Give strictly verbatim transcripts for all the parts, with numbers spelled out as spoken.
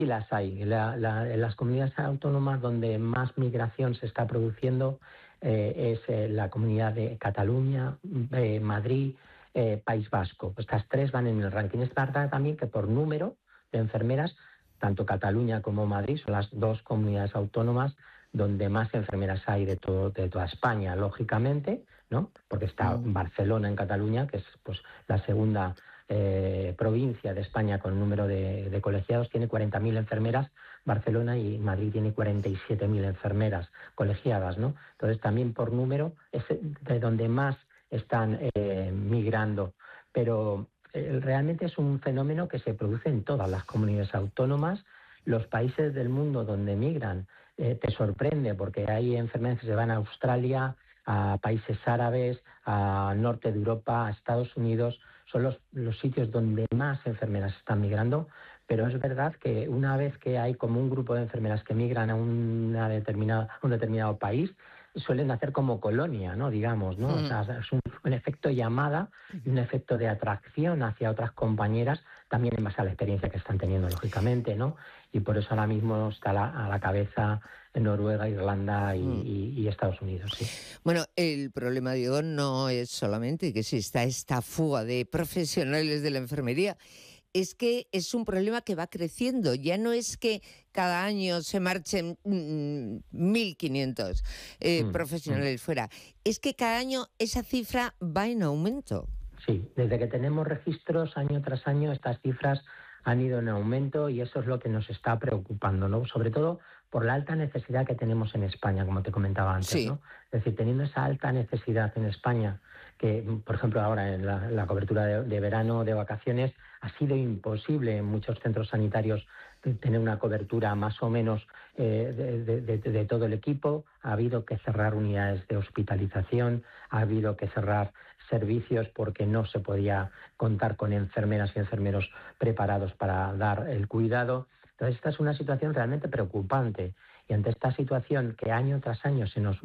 Sí las hay. La, la, en las comunidades autónomas donde más migración se está produciendo eh, es eh, la comunidad de Cataluña, eh, Madrid, eh, País Vasco. Estas tres van en el ranking. Es verdad también que por número de enfermeras, tanto Cataluña como Madrid son las dos comunidades autónomas donde más enfermeras hay de todo de toda España, lógicamente, ¿no? Porque está Mm. Barcelona en Cataluña, que es pues la segunda eh, provincia de España con número de, de colegiados, tiene cuarenta mil enfermeras, Barcelona, y Madrid tiene cuarenta y siete mil enfermeras colegiadas, ¿no? Entonces también por número es de donde más están eh, migrando, pero eh, realmente es un fenómeno que se produce en todas las comunidades autónomas. Los países del mundo donde migran eh, te sorprende porque hay enfermeras que se van a Australia, a países árabes, al norte de Europa, a Estados Unidos. Son los, los sitios donde más enfermeras están migrando, pero es verdad que una vez que hay como un grupo de enfermeras que migran a, una determinada, a un determinado país, suelen hacer como colonia, ¿no? Digamos, ¿no? O sea, es un, un efecto llamada y un efecto de atracción hacia otras compañeras, también en base a la experiencia que están teniendo, lógicamente, ¿no? Y por eso ahora mismo está la, a la cabeza en Noruega, Irlanda y, y, y Estados Unidos, sí. Bueno, el problema, Diego, no es solamente que exista esta fuga de profesionales de la enfermería, es que es un problema que va creciendo. Ya no es que cada año se marchen mmm, mil quinientos eh, mm, profesionales mm. fuera, es que cada año esa cifra va en aumento. Sí, desde que tenemos registros año tras año estas cifras han ido en aumento y eso es lo que nos está preocupando, ¿no? Sobre todo por la alta necesidad que tenemos en España, como te comentaba antes, sí. ¿no? Es decir, teniendo esa alta necesidad en España, que por ejemplo ahora en la, la cobertura de, de verano, de vacaciones, ha sido imposible en muchos centros sanitarios tener una cobertura más o menos eh, de, de, de, de todo el equipo. Ha habido que cerrar unidades de hospitalización, ha habido que cerrar servicios porque no se podía contar con enfermeras y enfermeros preparados para dar el cuidado. Entonces, esta es una situación realmente preocupante. Y ante esta situación que año tras año se nos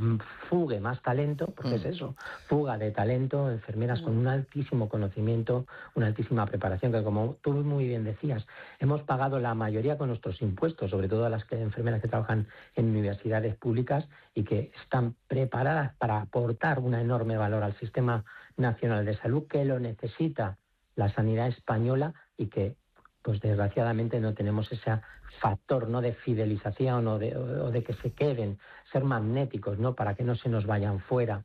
fugue más talento, porque mm. es eso, fuga de talento, enfermeras mm. con un altísimo conocimiento, una altísima preparación, que como tú muy bien decías, hemos pagado la mayoría con nuestros impuestos, sobre todo a las que, enfermeras que trabajan en universidades públicas y que están preparadas para aportar un enorme valor al Sistema Nacional de Salud, que lo necesita la sanidad española y que pues desgraciadamente no tenemos ese factor, ¿no?, de fidelización o de, o de que se queden, ser magnéticos, ¿no?, para que no se nos vayan fuera.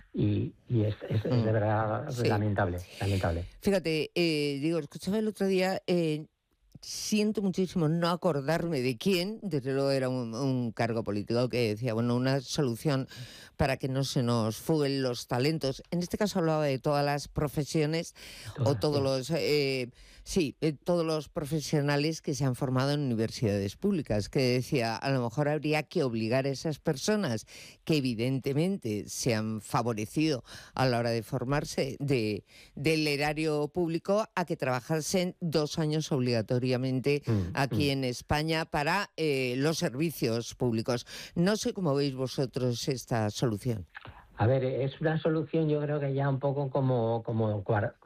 Y, y es, es, es de verdad sí. lamentable, lamentable. Fíjate, eh, digo, escuchaba el otro día, eh, siento muchísimo no acordarme de quién, desde luego era un, un cargo político que decía, bueno, una solución para que no se nos fuguen los talentos. En este caso hablaba de todas las profesiones todas, o todos sí. los, eh, sí, eh, todos los profesionales que se han formado en universidades públicas, que decía, a lo mejor habría que obligar a esas personas que evidentemente se han favorecido a la hora de formarse de, del erario público a que trabajasen dos años obligatorios Mm, aquí mm. en España para eh, los servicios públicos. No sé cómo veis vosotros esta solución. A ver, es una solución yo creo que ya un poco como, como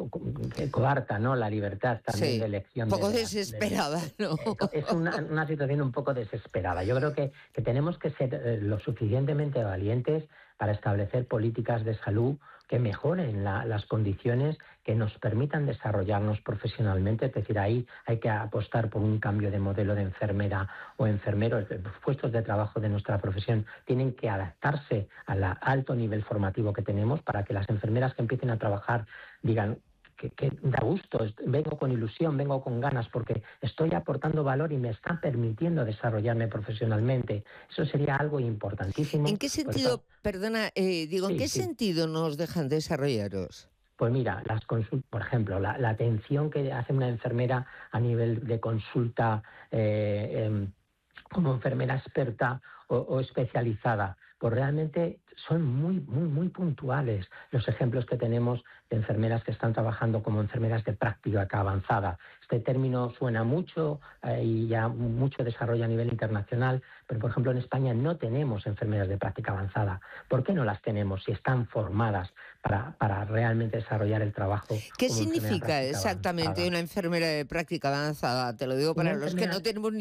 coarta, ¿no? La libertad también sí, de elección. Un poco de, desesperada, de, ¿no? Es una, una situación un poco desesperada. Yo creo que, que tenemos que ser eh, lo suficientemente valientes para establecer políticas de salud que mejoren la, las condiciones, que nos permitan desarrollarnos profesionalmente. Es decir, ahí hay que apostar por un cambio de modelo de enfermera o enfermero. Los puestos de trabajo de nuestra profesión tienen que adaptarse al alto nivel formativo que tenemos para que las enfermeras que empiecen a trabajar digan que, que da gusto, vengo con ilusión, vengo con ganas porque estoy aportando valor y me está permitiendo desarrollarme profesionalmente. Eso sería algo importantísimo. ¿En qué sentido, eso, perdona, eh, digo, sí, en qué sí. sentido nos dejan desarrollaros? Pues mira, las consultas, por ejemplo, la, la atención que hace una enfermera a nivel de consulta eh, eh, como enfermera experta o, o especializada, pues realmente son muy, muy, muy puntuales los ejemplos que tenemos de enfermeras que están trabajando como enfermeras de práctica avanzada. Este término suena mucho eh, y ya mucho desarrollo a nivel internacional, pero por ejemplo en España no tenemos enfermeras de práctica avanzada. ¿Por qué no las tenemos si están formadas para, para realmente desarrollar el trabajo? ¿Qué significa exactamente avanzada? Una enfermera de práctica avanzada? Te lo digo para una los enfermera... que no tenemos ni